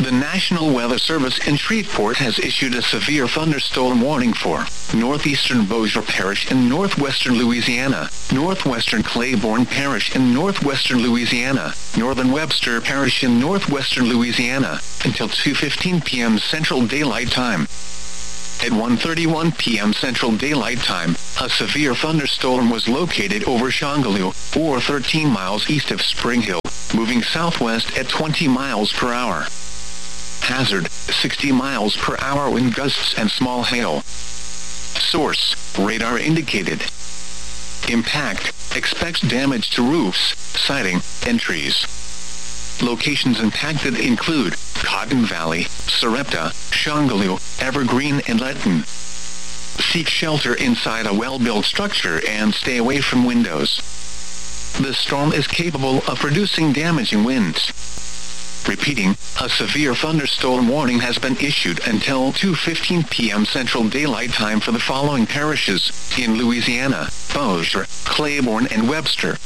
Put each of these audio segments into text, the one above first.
The National Weather Service in Shreveport has issued a severe thunderstorm warning for northeastern Bossier Parish in northwestern Louisiana, northwestern Claiborne Parish in northwestern Louisiana, northern Webster Parish in northwestern Louisiana, until 2:15 p.m. Central Daylight Time. At 1:31 p.m. Central Daylight Time, a severe thunderstorm was located over Shongaloo, or 13 miles east of Spring Hill, moving southwest at 20 miles per hour. Hazard, 60 miles per hour wind gusts and small hail. Source, radar indicated. Impact, expects damage to roofs, siding, and trees. Locations impacted include Cotton Valley, Sarepta, Shongaloo, Evergreen, and Letton. Seek shelter inside a well-built structure and stay away from windows. The storm is capable of producing damaging winds. Repeating, a severe thunderstorm warning has been issued until 2:15 p.m. Central Daylight Time for the following parishes in Louisiana: Bossier, Claiborne, and Webster.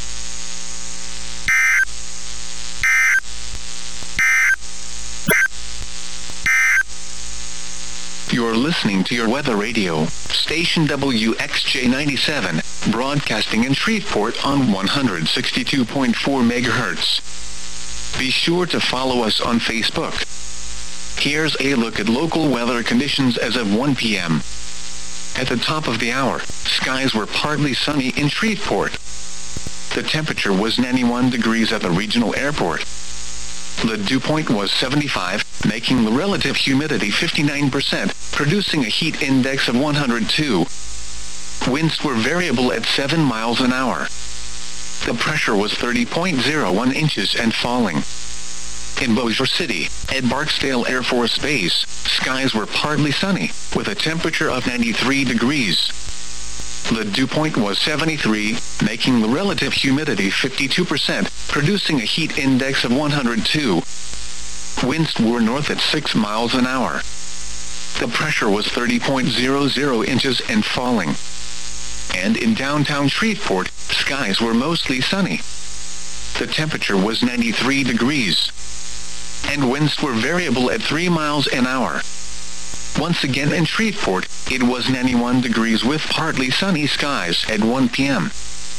You're listening to your weather radio, station WXJ 97, broadcasting in Shreveport on 162.4 MHz. Be sure to follow us on Facebook. Here's a look at local weather conditions as of 1 p.m. At the top of the hour, skies were partly sunny in Shreveport. The temperature was 91 degrees at the regional airport. The dew point was 75, making the relative humidity 59%, producing a heat index of 102. Winds were variable at 7 miles an hour. The pressure was 30.01 inches and falling. In Bossier City, at Barksdale Air Force Base, skies were partly sunny, with a temperature of 93 degrees. The dew point was 73, making the relative humidity 52%, producing a heat index of 102. Winds were north at 6 miles an hour. The pressure was 30.00 inches and falling. And in downtown Shreveport, skies were mostly sunny. The temperature was 93 degrees. And winds were variable at 3 miles an hour. Once again in Shreveport, it was 91 degrees with partly sunny skies at 1 p.m.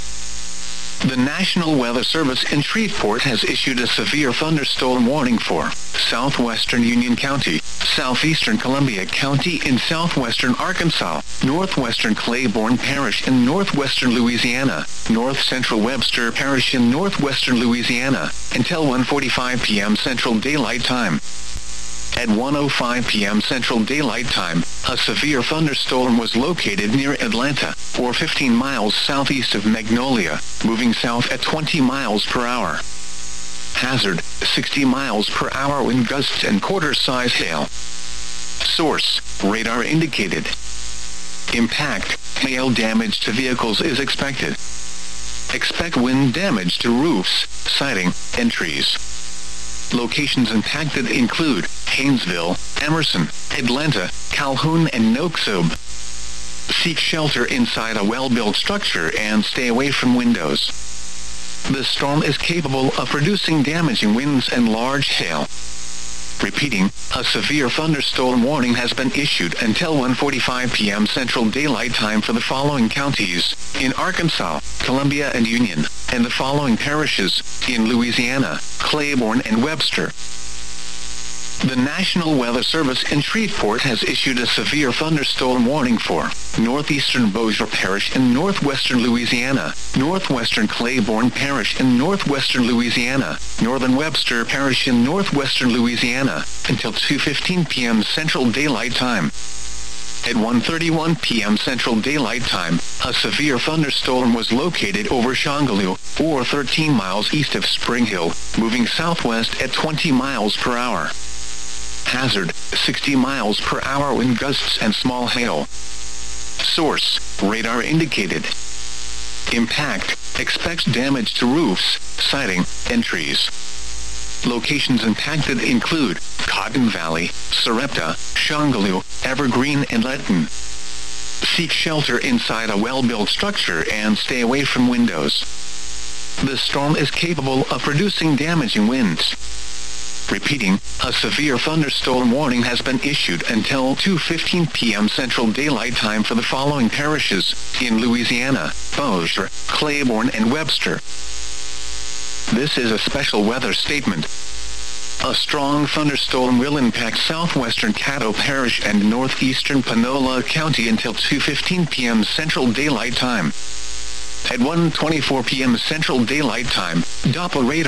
The National Weather Service in Shreveport has issued a severe thunderstorm warning for southwestern Union County, southeastern Columbia County in southwestern Arkansas, northwestern Claiborne Parish in northwestern Louisiana, north central Webster Parish in northwestern Louisiana, until 1:45 p.m. Central Daylight Time. At 1:05 p.m. Central Daylight Time, a severe thunderstorm was located near Atlanta, or 15 miles southeast of Magnolia, moving south at 20 miles per hour. Hazard, 60 miles per hour wind gusts and quarter-size hail. Source, radar indicated. Impact, hail damage to vehicles is expected. Expect wind damage to roofs, siding, and trees. Locations impacted include Haynesville, Emerson, Atlanta, Calhoun, and Noxubee. Seek shelter inside a well-built structure and stay away from windows. The storm is capable of producing damaging winds and large hail. Repeating, a severe thunderstorm warning has been issued until 1:45 p.m. Central Daylight Time for the following counties in Arkansas, Columbia, and Union, and the following parishes in Louisiana, Claiborne, and Webster. The National Weather Service in Shreveport has issued a severe thunderstorm warning for northeastern Bossier Parish in northwestern Louisiana, northwestern Claiborne Parish in northwestern Louisiana, northern Webster Parish in northwestern Louisiana, until 2:15 p.m. Central Daylight Time. At 1:31 p.m. Central Daylight Time, a severe thunderstorm was located over Shongaloo, or 13 miles east of Spring Hill, moving southwest at 20 miles per hour. Hazard, 60 miles per hour wind gusts and small hail. Source, radar indicated. Impact, expects damage to roofs, siding, and trees. Locations impacted include Cotton Valley, Sarepta, Shongaloo, Evergreen, and Letton. Seek shelter inside a well-built structure and stay away from windows. The storm is capable of producing damaging winds. Repeating, a severe thunderstorm warning has been issued until 2:15 p.m. Central Daylight Time for the following parishes in Louisiana: Bossier, Claiborne, and Webster. This is a special weather statement. A strong thunderstorm will impact southwestern Caddo Parish and northeastern Panola County until 2:15 p.m. Central Daylight Time. At 1:24 p.m. Central Daylight Time, Doppler radar